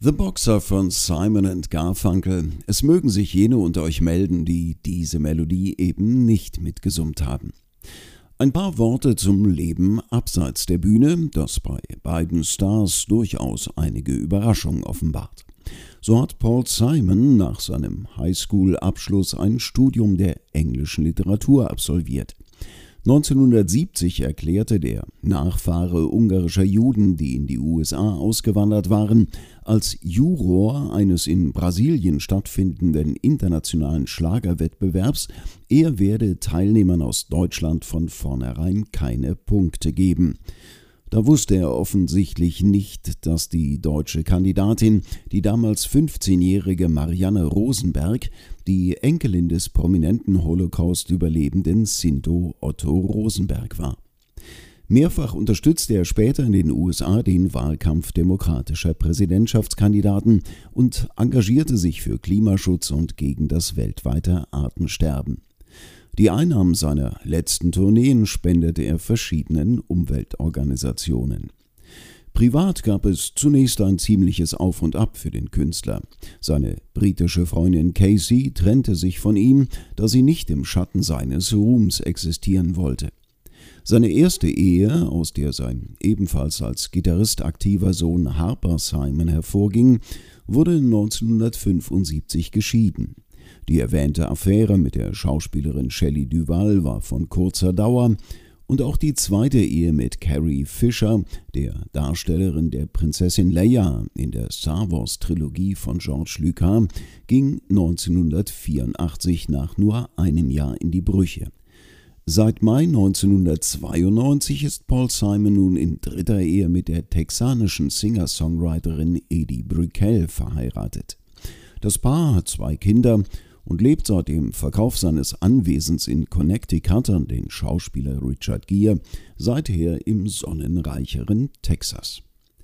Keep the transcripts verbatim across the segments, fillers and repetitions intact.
The Boxer von Simon and Garfunkel. Es mögen sich jene unter euch melden, die diese Melodie eben nicht mitgesummt haben. Ein paar Worte zum Leben abseits der Bühne, das bei beiden Stars durchaus einige Überraschungen offenbart. So hat Paul Simon nach seinem Highschool-Abschluss ein Studium der englischen Literatur absolviert. neunzehnhundertsiebzig erklärte der Nachfahre ungarischer Juden, die in die U S A ausgewandert waren, als Juror eines in Brasilien stattfindenden internationalen Schlagerwettbewerbs, er werde Teilnehmern aus Deutschland von vornherein keine Punkte geben. Da wusste er offensichtlich nicht, dass die deutsche Kandidatin, die damals fünfzehnjährige Marianne Rosenberg, die Enkelin des prominenten Holocaust-Überlebenden Sinto Otto Rosenberg war. Mehrfach unterstützte er später in den U S A den Wahlkampf demokratischer Präsidentschaftskandidaten und engagierte sich für Klimaschutz und gegen das weltweite Artensterben. Die Einnahmen seiner letzten Tourneen spendete er verschiedenen Umweltorganisationen. Privat gab es zunächst ein ziemliches Auf und Ab für den Künstler. Seine britische Freundin Casey trennte sich von ihm, da sie nicht im Schatten seines Ruhms existieren wollte. Seine erste Ehe, aus der sein ebenfalls als Gitarrist aktiver Sohn Harper Simon hervorging, wurde neunzehnhundertfünfundsiebzig geschieden. Die erwähnte Affäre mit der Schauspielerin Shelley Duvall war von kurzer Dauer und auch die zweite Ehe mit Carrie Fisher, der Darstellerin der Prinzessin Leia in der Star Wars-Trilogie von George Lucas, ging neunzehnhundertvierundachtzig nach nur einem Jahr in die Brüche. Seit Mai neunzehnhundertzweiundneunzig ist Paul Simon nun in dritter Ehe mit der texanischen Singer-Songwriterin Edie Brickell verheiratet. Das Paar hat zwei Kinder und lebt seit dem Verkauf seines Anwesens in Connecticut an den Schauspieler Richard Gere seither im sonnenreicheren Texas.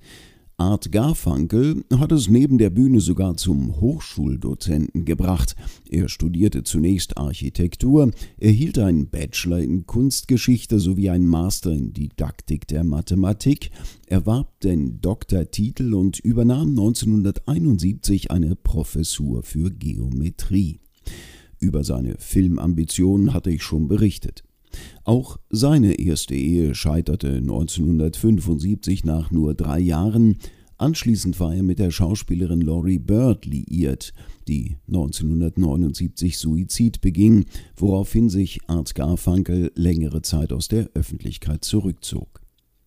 Art Garfunkel hat es neben der Bühne sogar zum Hochschuldozenten gebracht. Er studierte zunächst Architektur, erhielt einen Bachelor in Kunstgeschichte sowie einen Master in Didaktik der Mathematik, erwarb den Doktortitel und übernahm neunzehnhunderteinundsiebzig eine Professur für Geometrie. Über seine Filmambitionen hatte ich schon berichtet. Auch seine erste Ehe scheiterte neunzehnhundertfünfundsiebzig nach nur drei Jahren. Anschließend war er mit der Schauspielerin Laurie Bird liiert, die neunzehnhundertneunundsiebzig Suizid beging, woraufhin sich Art Garfunkel längere Zeit aus der Öffentlichkeit zurückzog.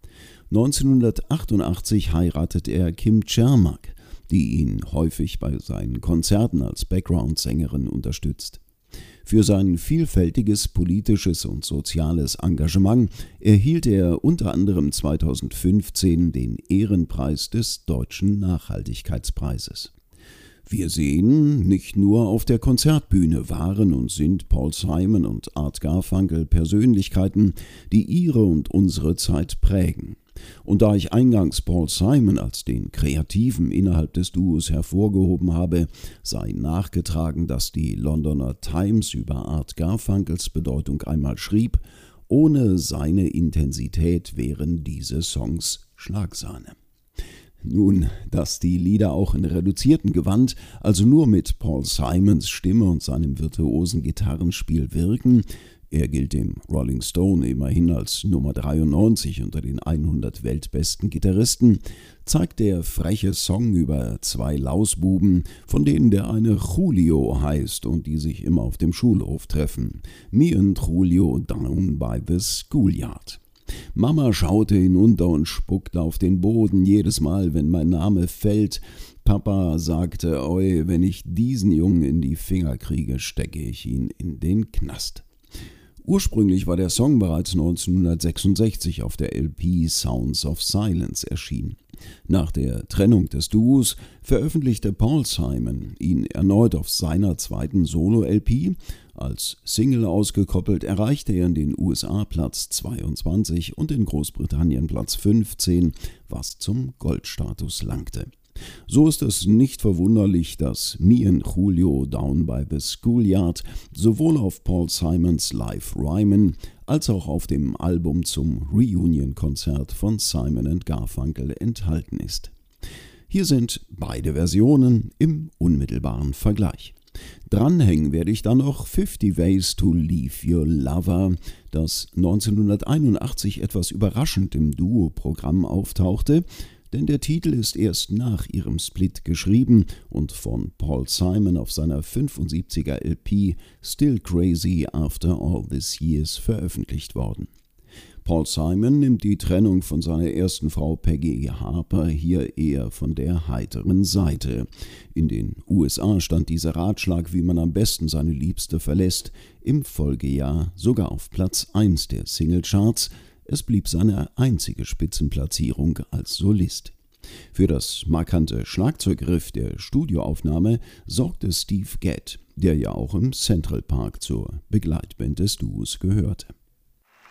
neunzehnhundertachtundachtzig heiratete er Kim Cermak, die ihn häufig bei seinen Konzerten als Background-Sängerin unterstützt. Für sein vielfältiges politisches und soziales Engagement erhielt er unter anderem zweitausendfünfzehn den Ehrenpreis des Deutschen Nachhaltigkeitspreises. Wir sehen, nicht nur auf der Konzertbühne waren und sind Paul Simon und Art Garfunkel Persönlichkeiten, die ihre und unsere Zeit prägen. Und da ich eingangs Paul Simon als den Kreativen innerhalb des Duos hervorgehoben habe, sei nachgetragen, dass die Londoner Times über Art Garfunkels Bedeutung einmal schrieb: Ohne seine Intensität wären diese Songs Schlagsahne. Nun, dass die Lieder auch in reduziertem Gewand, also nur mit Paul Simons Stimme und seinem virtuosen Gitarrenspiel wirken, er gilt dem Rolling Stone immerhin als Nummer dreiundneunzig unter den hundert weltbesten Gitarristen, zeigt der freche Song über zwei Lausbuben, von denen der eine Julio heißt und die sich immer auf dem Schulhof treffen. Me and Julio down by the schoolyard. Mama schaute hinunter und spuckte auf den Boden jedes Mal, wenn mein Name fällt. Papa sagte, oi, wenn ich diesen Jungen in die Finger kriege, stecke ich ihn in den Knast. Ursprünglich war der Song bereits neunzehnhundertsechsundsechzig auf der L P Sounds of Silence erschienen. Nach der Trennung des Duos veröffentlichte Paul Simon ihn erneut auf seiner zweiten Solo-L P. Als Single ausgekoppelt erreichte er in den U S A Platz zweiundzwanzig und in Großbritannien Platz fünfzehn, was zum Goldstatus langte. So ist es nicht verwunderlich, dass Me and Julio Down by the Schoolyard sowohl auf Paul Simons Live Ryman als auch auf dem Album zum Reunion-Konzert von Simon and Garfunkel enthalten ist. Hier sind beide Versionen im unmittelbaren Vergleich. Dranhängen werde ich dann noch fifty Ways to Leave Your Lover, das neunzehnhunderteinundachtzig etwas überraschend im Duo-Programm auftauchte, denn der Titel ist erst nach ihrem Split geschrieben und von Paul Simon auf seiner fünfundsiebziger L P Still Crazy After All These Years veröffentlicht worden. Paul Simon nimmt die Trennung von seiner ersten Frau Peggy Harper hier eher von der heiteren Seite. In den U S A stand dieser Ratschlag, wie man am besten seine Liebste verlässt, im Folgejahr sogar auf Platz eins der Singlecharts. Es blieb seine einzige Spitzenplatzierung als Solist. Für das markante Schlagzeugriff der Studioaufnahme sorgte Steve Gadd, der ja auch im Central Park zur Begleitband des Duos gehörte.